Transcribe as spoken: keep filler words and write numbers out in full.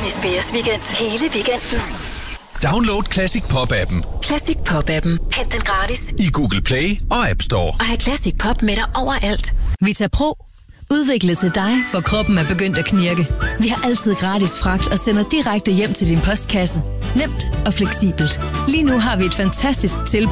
S B S Weekend hele weekenden. Download Classic Pop-appen. Classic Pop-appen. Hent den gratis i Google Play og App Store. Og have Classic Pop med dig overalt. Vita Pro. Udviklet til dig, hvor kroppen er begyndt at knirke. Vi har altid gratis fragt og sender direkte hjem til din postkasse. Nemt og fleksibelt. Lige nu har vi et fantastisk tilbud